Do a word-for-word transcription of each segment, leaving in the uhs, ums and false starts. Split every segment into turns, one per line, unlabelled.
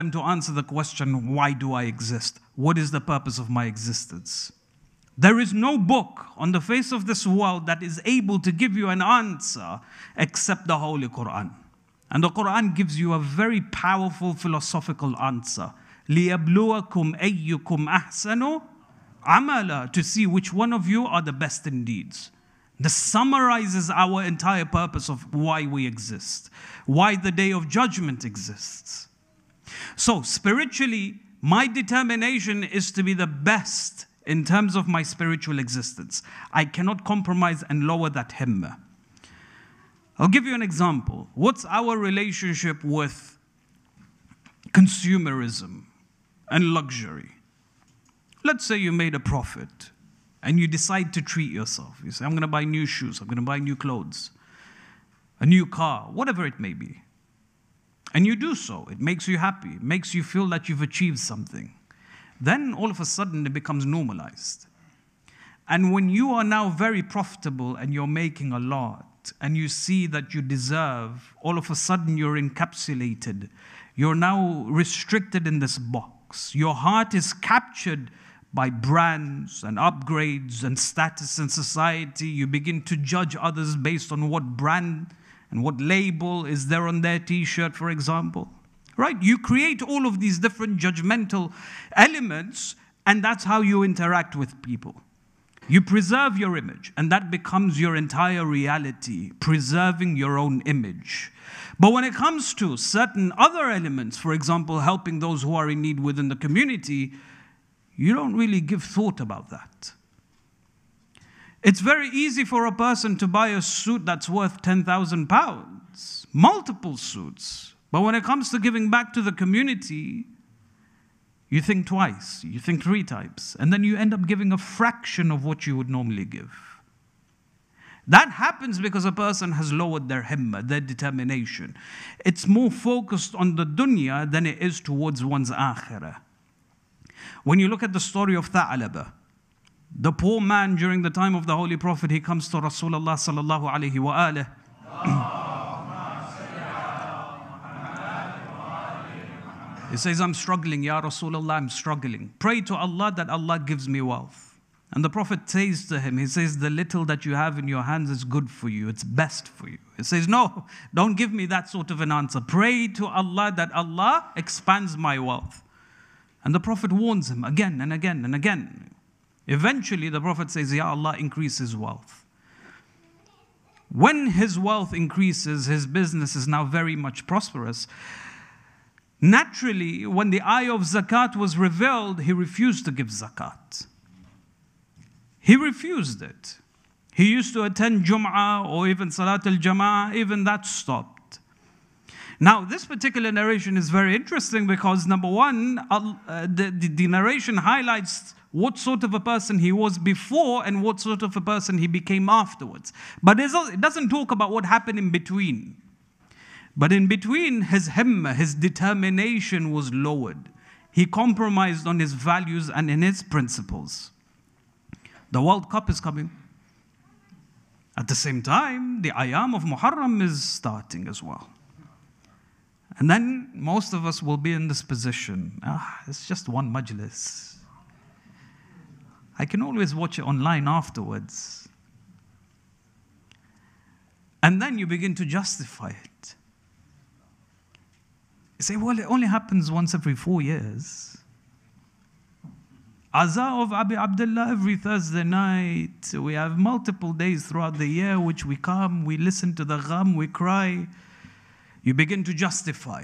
to answer the question, why do I exist? What is the purpose of my existence? There is no book on the face of this world that is able to give you an answer except the Holy Quran. And the Quran gives you a very powerful philosophical answer. لِيَبْلُوَكُمْ أَيُّكُمْ أَحْسَنُ عَمَلًا, to see which one of you are the best in deeds. This summarizes our entire purpose of why we exist, why the Day of Judgment exists. So spiritually, my determination is to be the best in terms of my spiritual existence. I cannot compromise and lower that himmah. I'll give you an example. What's our relationship with consumerism and luxury? Let's say you made a profit and you decide to treat yourself. You say, I'm going to buy new shoes, I'm going to buy new clothes, a new car, whatever it may be. And you do so. It makes you happy. It makes you feel that you've achieved something. Then all of a sudden it becomes normalized. And when you are now very profitable and you're making a lot and you see that you deserve, all of a sudden you're encapsulated. You're now restricted in this box. Your heart is captured by brands and upgrades and status in society. You begin to judge others based on what brand and what label is there on their t-shirt, for example. Right? You create all of these different judgmental elements, and that's how you interact with people. You preserve your image, and that becomes your entire reality, preserving your own image. But when it comes to certain other elements, for example, helping those who are in need within the community, you don't really give thought about that. It's very easy for a person to buy a suit that's worth ten thousand pounds, multiple suits. But when it comes to giving back to the community, you think twice, you think three times, and then you end up giving a fraction of what you would normally give. That happens because a person has lowered their himmah, their determination. It's more focused on the dunya than it is towards one's akhirah. When you look at the story of Tha'laba, the poor man during the time of the Holy Prophet, he comes to Rasulullah sallallahu alayhi wa alih. He says, I'm struggling, Ya Rasulullah, I'm struggling. Pray to Allah that Allah gives me wealth. And the Prophet says to him, he says, the little that you have in your hands is good for you, it's best for you. He says, no, don't give me that sort of an answer. Pray to Allah that Allah expands my wealth. And the Prophet warns him again and again and again. Eventually, the Prophet says, Ya Allah, increase his wealth. When his wealth increases, his business is now very much prosperous. Naturally, when the ayah of zakat was revealed, he refused to give zakat. He refused it. He used to attend Jum'ah or even Salat al-Jama'ah, even that stopped. Now, this particular narration is very interesting because, number one, uh, the, the, the narration highlights what sort of a person he was before and what sort of a person he became afterwards. But it doesn't talk about what happened in between. But in between, his himmah, his determination was lowered. He compromised on his values and in his principles. The World Cup is coming. At the same time, the ayam of Muharram is starting as well. And then most of us will be in this position. Ah, it's just one majlis. I can always watch it online afterwards. And then you begin to justify it. You say, well, it only happens once every four years. Azaa of Abi Abdullah every Thursday night. We have multiple days throughout the year which we come, we listen to the gham, we cry. You begin to justify.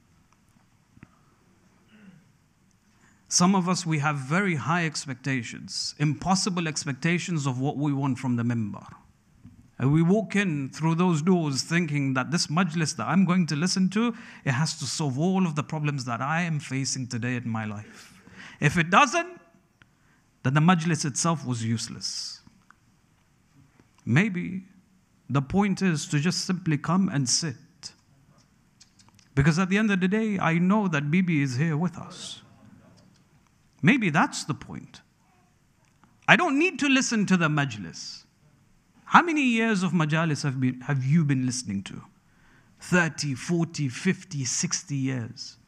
Some of us, we have very high expectations, impossible expectations of what we want from the minbar. And we walk in through those doors thinking that this majlis that I'm going to listen to, it has to solve all of the problems that I am facing today in my life. If it doesn't, then the majlis itself was useless. Maybe the point is to just simply come and sit. Because at the end of the day, I know that Bibi is here with us. Maybe that's the point. I don't need to listen to the majlis. How many years of majalis have, been, have you been listening to? thirty, forty, fifty, sixty years.